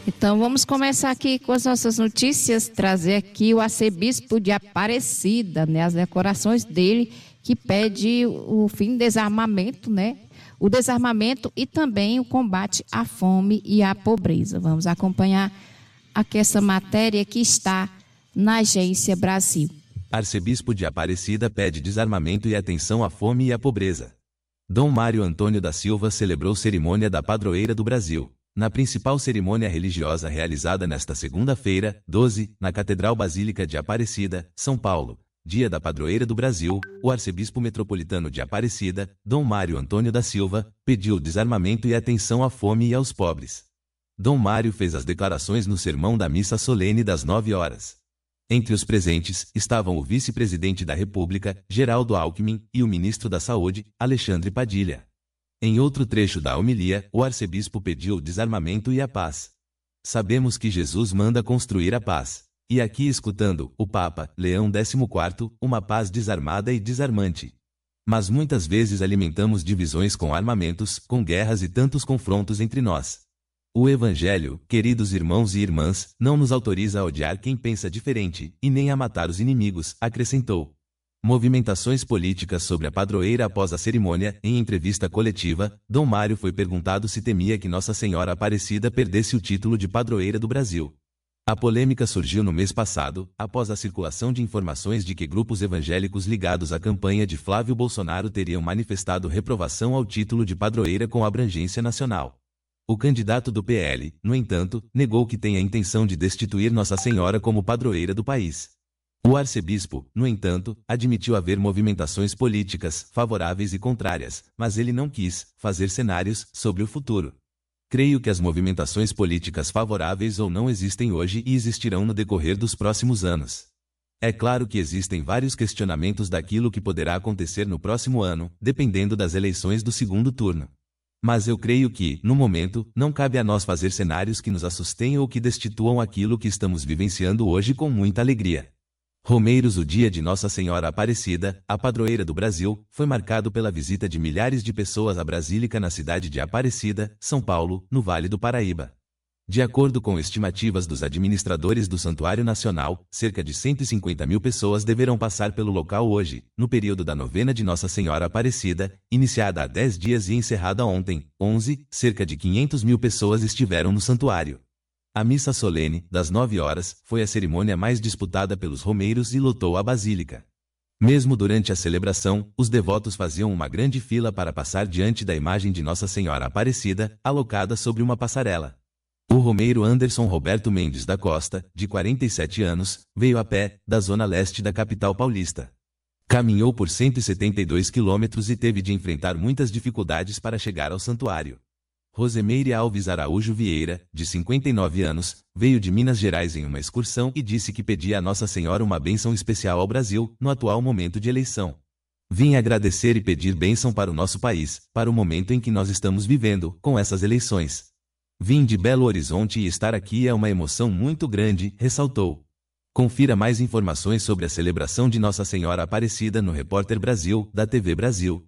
Então vamos começar aqui com as nossas notícias, trazer aqui o arcebispo de Aparecida, né, as declarações dele que pede o fim do desarmamento, né, o desarmamento e também o combate à fome e à pobreza. Vamos acompanhar aqui essa matéria que está na Agência Brasil. Arcebispo de Aparecida pede desarmamento e atenção à fome e à pobreza. Dom Mário Antônio da Silva celebrou cerimônia da Padroeira do Brasil. Na principal cerimônia religiosa realizada nesta segunda-feira, 12, na Catedral Basílica de Aparecida, São Paulo, dia da Padroeira do Brasil, o arcebispo metropolitano de Aparecida, Dom Mário Antônio da Silva, pediu desarmamento e atenção à fome e aos pobres. Dom Mário fez as declarações no sermão da missa solene das 9 horas. Entre os presentes estavam o vice-presidente da República, Geraldo Alckmin, e o ministro da Saúde, Alexandre Padilha. Em outro trecho da homilia, o arcebispo pediu o desarmamento e a paz. Sabemos que Jesus manda construir a paz. E aqui escutando o Papa, Leão XIV, uma paz desarmada e desarmante. Mas muitas vezes alimentamos divisões com armamentos, com guerras e tantos confrontos entre nós. O Evangelho, queridos irmãos e irmãs, não nos autoriza a odiar quem pensa diferente, e nem a matar os inimigos, acrescentou. Movimentações políticas sobre a padroeira. Após a cerimônia, em entrevista coletiva, Dom Mário foi perguntado se temia que Nossa Senhora Aparecida perdesse o título de padroeira do Brasil. A polêmica surgiu no mês passado, após a circulação de informações de que grupos evangélicos ligados à campanha de Flávio Bolsonaro teriam manifestado reprovação ao título de padroeira com abrangência nacional. O candidato do PL, no entanto, negou que tenha a intenção de destituir Nossa Senhora como padroeira do país. O arcebispo, no entanto, admitiu haver movimentações políticas favoráveis e contrárias, mas ele não quis fazer cenários sobre o futuro. Creio que as movimentações políticas favoráveis ou não existem hoje e existirão no decorrer dos próximos anos. É claro que existem vários questionamentos daquilo que poderá acontecer no próximo ano, dependendo das eleições do segundo turno. Mas eu creio que, no momento, não cabe a nós fazer cenários que nos assustem ou que destituam aquilo que estamos vivenciando hoje com muita alegria. Romeiros. O dia de Nossa Senhora Aparecida, a padroeira do Brasil, foi marcado pela visita de milhares de pessoas à Basílica na cidade de Aparecida, São Paulo, no Vale do Paraíba. De acordo com estimativas dos administradores do Santuário Nacional, cerca de 150 mil pessoas deverão passar pelo local hoje, no período da novena de Nossa Senhora Aparecida, iniciada há 10 dias e encerrada ontem, 11, cerca de 500 mil pessoas estiveram no santuário. A missa solene, das 9 horas, foi a cerimônia mais disputada pelos romeiros e lotou a basílica. Mesmo durante a celebração, os devotos faziam uma grande fila para passar diante da imagem de Nossa Senhora Aparecida, alocada sobre uma passarela. O romeiro Anderson Roberto Mendes da Costa, de 47 anos, veio a pé, da zona leste da capital paulista. Caminhou por 172 quilômetros e teve de enfrentar muitas dificuldades para chegar ao santuário. Rosemeire Alves Araújo Vieira, de 59 anos, veio de Minas Gerais em uma excursão e disse que pedia a Nossa Senhora uma bênção especial ao Brasil, no atual momento de eleição. Vim agradecer e pedir bênção para o nosso país, para o momento em que nós estamos vivendo, com essas eleições. Vim de Belo Horizonte e estar aqui é uma emoção muito grande, ressaltou. Confira mais informações sobre a celebração de Nossa Senhora Aparecida no Repórter Brasil, da TV Brasil.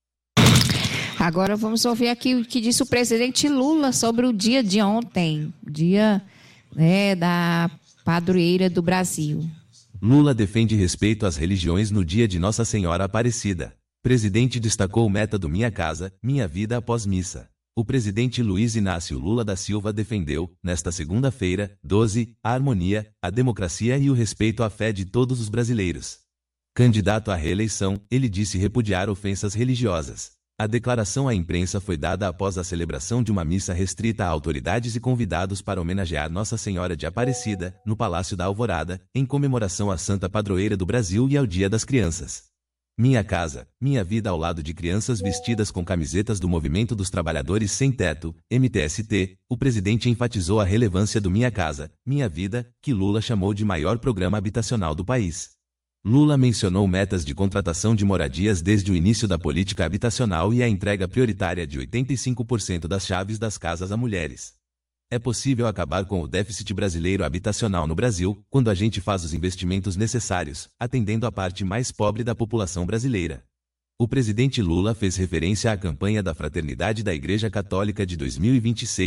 Agora vamos ouvir aqui o que disse o presidente Lula sobre o dia de ontem, dia, né, da padroeira do Brasil. Lula defende respeito às religiões no dia de Nossa Senhora Aparecida. Presidente destacou o método Minha Casa, Minha Vida após missa. O presidente Luiz Inácio Lula da Silva defendeu, nesta segunda-feira, 12, a harmonia, a democracia e o respeito à fé de todos os brasileiros. Candidato à reeleição, ele disse repudiar ofensas religiosas. A declaração à imprensa foi dada após a celebração de uma missa restrita a autoridades e convidados para homenagear Nossa Senhora de Aparecida, no Palácio da Alvorada, em comemoração à Santa Padroeira do Brasil e ao Dia das Crianças. Minha Casa, Minha Vida ao lado de crianças vestidas com camisetas do Movimento dos Trabalhadores Sem Teto, MTST, o presidente enfatizou a relevância do Minha Casa, Minha Vida, que Lula chamou de maior programa habitacional do país. Lula mencionou metas de contratação de moradias desde o início da política habitacional e a entrega prioritária de 85% das chaves das casas a mulheres. É possível acabar com o déficit brasileiro habitacional no Brasil, quando a gente faz os investimentos necessários, atendendo a parte mais pobre da população brasileira. O presidente Lula fez referência à campanha da Fraternidade da Igreja Católica de 2026,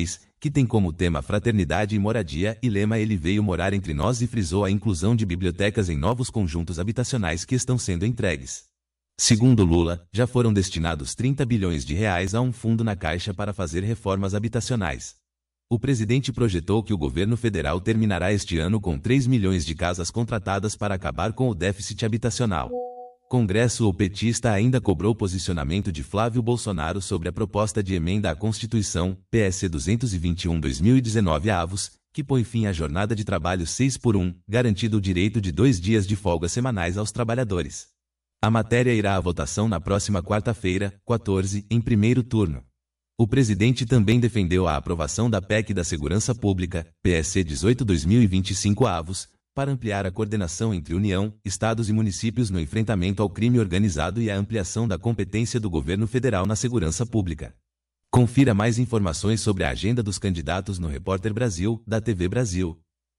que tem como tema fraternidade e moradia e lema Ele veio morar entre nós e frisou a inclusão de bibliotecas em novos conjuntos habitacionais que estão sendo entregues. Segundo Lula, já foram destinados 30 bilhões de reais a um fundo na Caixa para fazer reformas habitacionais. O presidente projetou que o governo federal terminará este ano com 3 milhões de casas contratadas para acabar com o déficit habitacional. Congresso ou petista ainda cobrou posicionamento de Flávio Bolsonaro sobre a proposta de emenda à Constituição, PSC 221/2019 avos, que põe fim à jornada de trabalho 6x1, garantido o direito de 2 dias de folga semanais aos trabalhadores. A matéria irá à votação na próxima quarta-feira, 14, em primeiro turno. O presidente também defendeu a aprovação da PEC da Segurança Pública, PSC 18/2025 avos, para ampliar a coordenação entre União, Estados e municípios no enfrentamento ao crime organizado e a ampliação da competência do governo federal na segurança pública. Confira mais informações sobre a agenda dos candidatos no Repórter Brasil, da TV Brasil.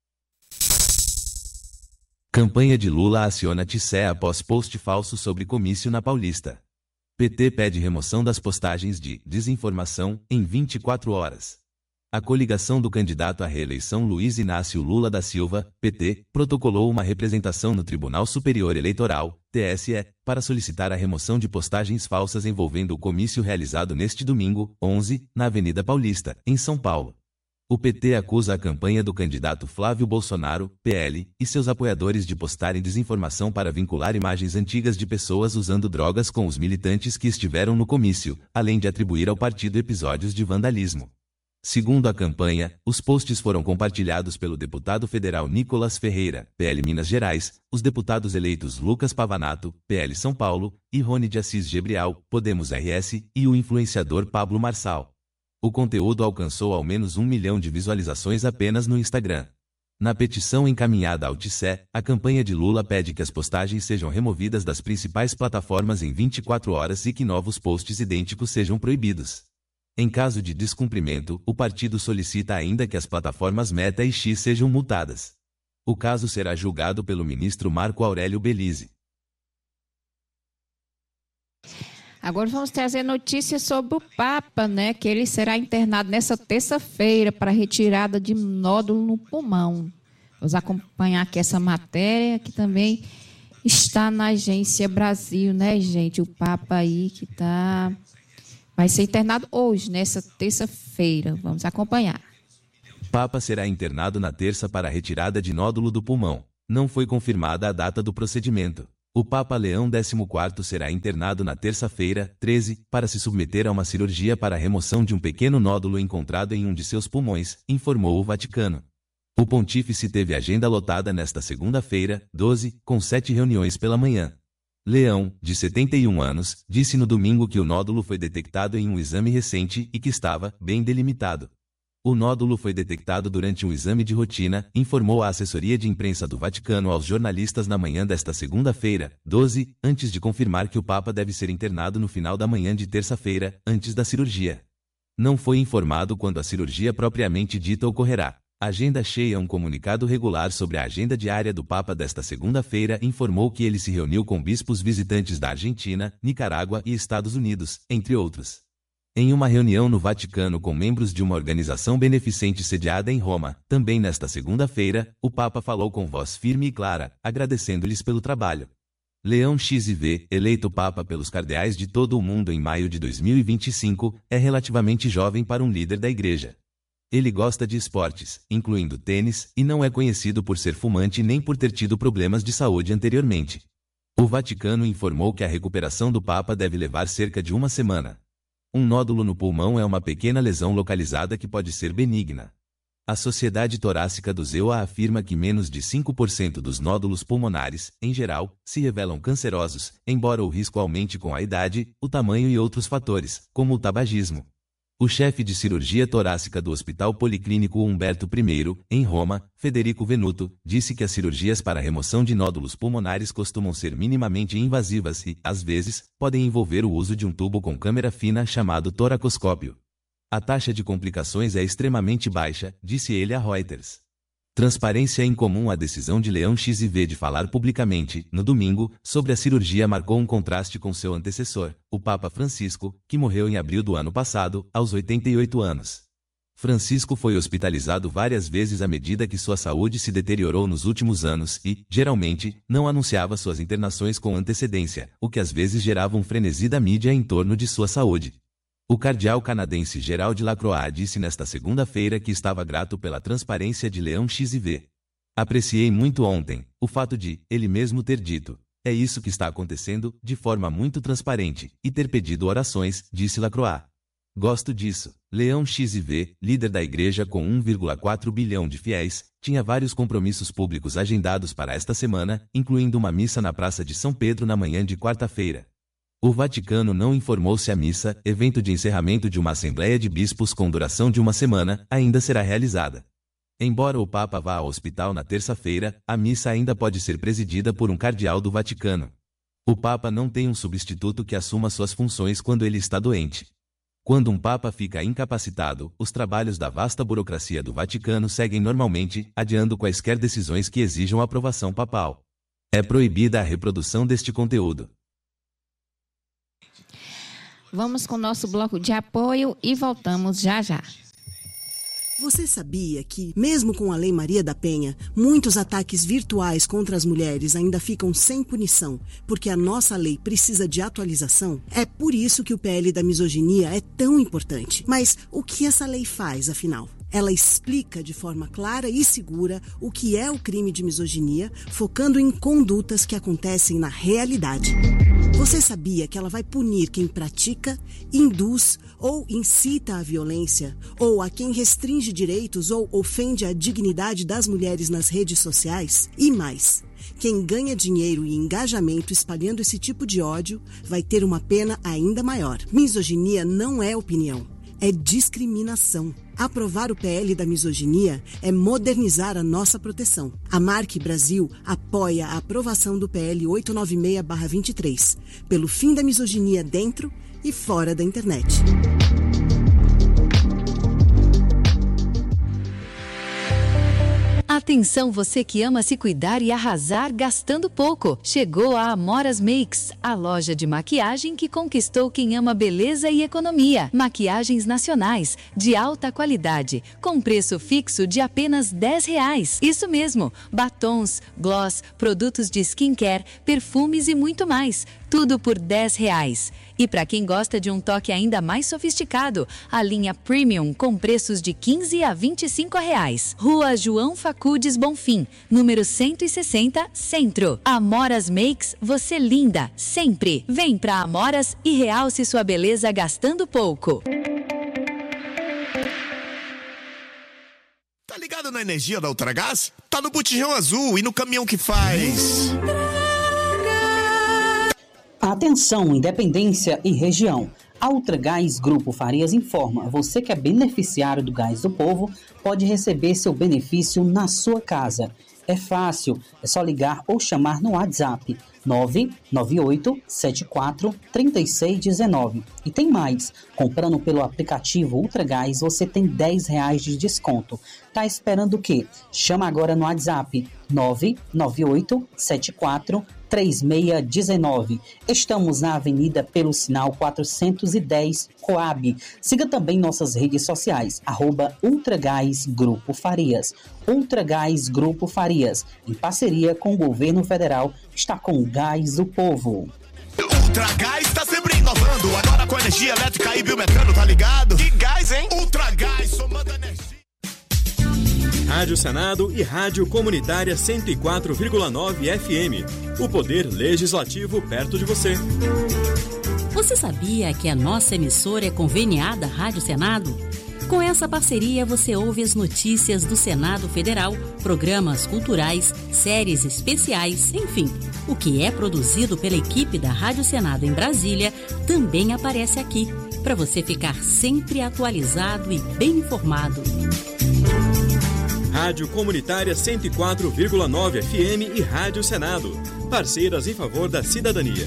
Campanha de Lula aciona TSE após post falso sobre comício na Paulista. PT pede remoção das postagens de desinformação em 24 horas. A coligação do candidato à reeleição Luiz Inácio Lula da Silva, PT, protocolou uma representação no Tribunal Superior Eleitoral, TSE, para solicitar a remoção de postagens falsas envolvendo o comício realizado neste domingo, 11, na Avenida Paulista, em São Paulo. O PT acusa a campanha do candidato Flávio Bolsonaro, PL, e seus apoiadores de postarem desinformação para vincular imagens antigas de pessoas usando drogas com os militantes que estiveram no comício, além de atribuir ao partido episódios de vandalismo. Segundo a campanha, os posts foram compartilhados pelo deputado federal Nicolas Ferreira, PL Minas Gerais, os deputados eleitos Lucas Pavanato, PL São Paulo, e Rony de Assis Gebrial, Podemos RS, e o influenciador Pablo Marçal. O conteúdo alcançou ao menos 1 milhão de visualizações apenas no Instagram. Na petição encaminhada ao TSE, a campanha de Lula pede que as postagens sejam removidas das principais plataformas em 24 horas e que novos posts idênticos sejam proibidos. Em caso de descumprimento, o partido solicita ainda que as plataformas Meta e X sejam multadas. O caso será julgado pelo ministro Marco Aurélio Belize. Agora vamos trazer notícias sobre o Papa, né? Que ele será internado nessa terça-feira para retirada de nódulo no pulmão. Vamos acompanhar aqui essa matéria que também está na Agência Brasil, né, gente? O Papa aí que vai ser internado hoje, nessa terça-feira. Vamos acompanhar. Papa será internado na terça para a retirada de nódulo do pulmão. Não foi confirmada a data do procedimento. O Papa Leão XIV será internado na terça-feira, 13, para se submeter a uma cirurgia para a remoção de um pequeno nódulo encontrado em um de seus pulmões, informou o Vaticano. O pontífice teve agenda lotada nesta segunda-feira, 12, com 7 reuniões pela manhã. Leão, de 71 anos, disse no domingo que o nódulo foi detectado em um exame recente e que estava bem delimitado. O nódulo foi detectado durante um exame de rotina, informou a assessoria de imprensa do Vaticano aos jornalistas na manhã desta segunda-feira, 12, antes de confirmar que o Papa deve ser internado no final da manhã de terça-feira, antes da cirurgia. Não foi informado quando a cirurgia propriamente dita ocorrerá. Agenda cheia. Um comunicado regular sobre a agenda diária do Papa desta segunda-feira informou que ele se reuniu com bispos visitantes da Argentina, Nicarágua e Estados Unidos, entre outros. Em uma reunião no Vaticano com membros de uma organização beneficente sediada em Roma, também nesta segunda-feira, o Papa falou com voz firme e clara, agradecendo-lhes pelo trabalho. Leão XIV, eleito Papa pelos cardeais de todo o mundo em maio de 2025, é relativamente jovem para um líder da Igreja. Ele gosta de esportes, incluindo tênis, e não é conhecido por ser fumante nem por ter tido problemas de saúde anteriormente. O Vaticano informou que a recuperação do Papa deve levar cerca de uma semana. Um nódulo no pulmão é uma pequena lesão localizada que pode ser benigna. A Sociedade Torácica do ZEUA afirma que menos de 5% dos nódulos pulmonares, em geral, se revelam cancerosos, embora o risco aumente com a idade, o tamanho e outros fatores, como o tabagismo. O chefe de cirurgia torácica do Hospital Policlínico Humberto I, em Roma, Federico Venuto, disse que as cirurgias para a remoção de nódulos pulmonares costumam ser minimamente invasivas e, às vezes, podem envolver o uso de um tubo com câmera fina chamado toracoscópio. A taxa de complicações é extremamente baixa, disse ele a Reuters. Transparência incomum. A decisão de Leão XIV de falar publicamente, no domingo, sobre a cirurgia marcou um contraste com seu antecessor, o Papa Francisco, que morreu em abril do ano passado, aos 88 anos. Francisco foi hospitalizado várias vezes à medida que sua saúde se deteriorou nos últimos anos e, geralmente, não anunciava suas internações com antecedência, o que às vezes gerava um frenesi da mídia em torno de sua saúde. O cardeal canadense Gerald Lacroix disse nesta segunda-feira que estava grato pela transparência de Leão XIV. Apreciei muito ontem o fato de ele mesmo ter dito: é isso que está acontecendo, de forma muito transparente, e ter pedido orações, disse Lacroix. Gosto disso. Leão XIV, líder da igreja com 1,4 bilhão de fiéis, tinha vários compromissos públicos agendados para esta semana, incluindo uma missa na Praça de São Pedro na manhã de quarta-feira. O Vaticano não informou se a missa, evento de encerramento de uma Assembleia de Bispos com duração de uma semana, ainda será realizada. Embora o Papa vá ao hospital na terça-feira, a missa ainda pode ser presidida por um cardeal do Vaticano. O Papa não tem um substituto que assuma suas funções quando ele está doente. Quando um Papa fica incapacitado, os trabalhos da vasta burocracia do Vaticano seguem normalmente, adiando quaisquer decisões que exijam aprovação papal. É proibida a reprodução deste conteúdo. Vamos com o nosso bloco de apoio e voltamos já já. Você sabia que, mesmo com a Lei Maria da Penha, muitos ataques virtuais contra as mulheres ainda ficam sem punição, porque a nossa lei precisa de atualização? É por isso que o PL da misoginia é tão importante. Mas o que essa lei faz, afinal? Ela explica de forma clara e segura o que é o crime de misoginia, focando em condutas que acontecem na realidade. Você sabia que ela vai punir quem pratica, induz ou incita a violência, ou a quem restringe direitos ou ofende a dignidade das mulheres nas redes sociais? E mais, quem ganha dinheiro e engajamento espalhando esse tipo de ódio vai ter uma pena ainda maior. Misoginia não é opinião, é discriminação. Aprovar o PL da misoginia é modernizar a nossa proteção. A Marque Brasil apoia a aprovação do PL 896/23, pelo fim da misoginia dentro e fora da internet. Atenção, você que ama se cuidar e arrasar gastando pouco. Chegou a Amoras Makes, a loja de maquiagem que conquistou quem ama beleza e economia. Maquiagens nacionais, de alta qualidade, com preço fixo de apenas R$10. Isso mesmo, batons, gloss, produtos de skincare, perfumes e muito mais. Tudo por R$10. E para quem gosta de um toque ainda mais sofisticado, a linha Premium com preços de R$15 a R$25. Rua João Facudes Bonfim, número 160, Centro. Amoras Makes, você linda, sempre. Vem pra Amoras e realce sua beleza gastando pouco. Tá ligado na energia da Ultragás? Tá no botijão azul e no caminhão que faz... Atenção, Independência e região. A Ultragás Grupo Farias informa, você que é beneficiário do Gás do Povo pode receber seu benefício na sua casa. É fácil, é só ligar ou chamar no WhatsApp 998-74-3619. E tem mais, comprando pelo aplicativo Ultragás você tem R$10 de desconto. Tá esperando o quê? Chama agora no WhatsApp 998-74-3619. Estamos na Avenida pelo Sinal 410, Coab. Siga também nossas redes sociais, @Ultragás Grupo Farias. Ultragás Grupo Farias, em parceria com o Governo Federal, está com o Gás do Povo. Ultragás está sempre inovando, agora com energia elétrica e biometano, tá ligado? Que gás, hein? Ultragás, somando energia. Rádio Senado e Rádio Comunitária 104,9 FM. O poder legislativo perto de você. Você sabia que a nossa emissora é conveniada à Rádio Senado? Com essa parceria, você ouve as notícias do Senado Federal, programas culturais, séries especiais, enfim. O que é produzido pela equipe da Rádio Senado em Brasília também aparece aqui, para você ficar sempre atualizado e bem informado. Rádio Comunitária 104,9 FM e Rádio Senado. Parceiras em favor da cidadania.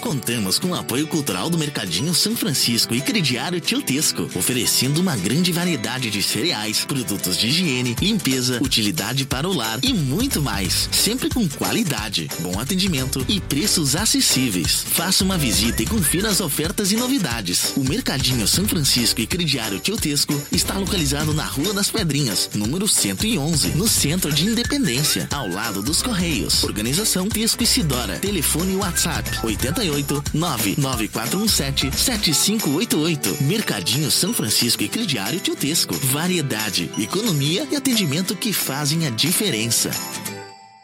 contamos com o apoio cultural do Mercadinho São Francisco e Crediário Tio Tesco, oferecendo uma grande variedade de cereais, produtos de higiene, limpeza, utilidade para o lar e muito mais. Sempre com qualidade, bom atendimento e preços acessíveis. Faça uma visita e confira as ofertas e novidades. O Mercadinho São Francisco e Crediário Tio Tesco está localizado na Rua das Pedrinhas, número 111, no centro de Independência, ao lado dos Correios. Organização Tesco e Sidora. Telefone WhatsApp 88 99417 7588. Mercadinho São Francisco e Crediário Tio Tesco. Variedade, economia e atendimento que fazem a diferença.